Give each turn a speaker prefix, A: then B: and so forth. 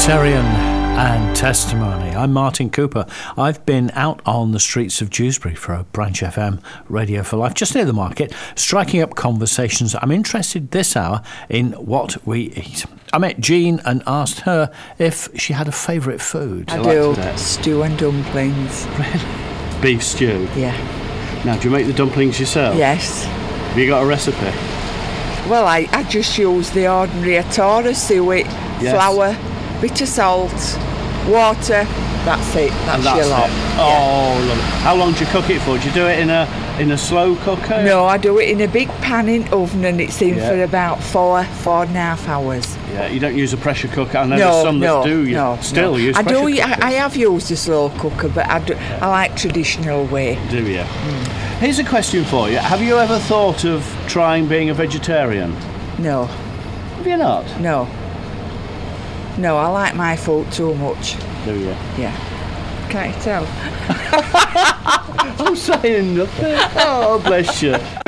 A: Vegetarian and Testimony. I'm Martin Cooper. I've been out on the streets of Dewsbury for a Branch FM Radio for Life, just near the market, striking up conversations. I'm interested this hour in what we eat. I met Jean and asked her if she had a favourite food.
B: I do. Stew and dumplings.
C: Beef stew?
B: Yeah.
C: Now, do you make the dumplings yourself?
B: Yes.
C: Have you got a recipe?
B: Well, I just use the ordinary Atora suet,
C: Yes.
B: flour, bit of salt, water. That's it. That's your lot.
C: Oh, lovely. How long do you cook it for? Do you do it in a slow cooker?
B: No, I do it in a big pan in oven, and it's in for about 4.5 hours.
C: Yeah, you don't use a pressure cooker. I know there's some that do. Still use pressure cookers.
B: I have used a slow cooker, but I like traditional way.
C: Do you? Here's a question for you. Have you ever thought of trying being a vegetarian?
B: No.
C: Have you not?
B: No. No, I like my food too much.
C: Do you?
B: Yeah. Can't you tell?
C: I'm saying nothing. Oh, bless you.